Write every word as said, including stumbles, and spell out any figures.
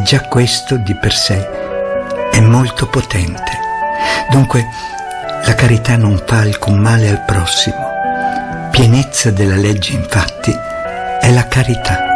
già questo di per sé è molto potente. Dunque, la carità non fa alcun male al prossimo. Pienezza della legge, infatti, è la carità.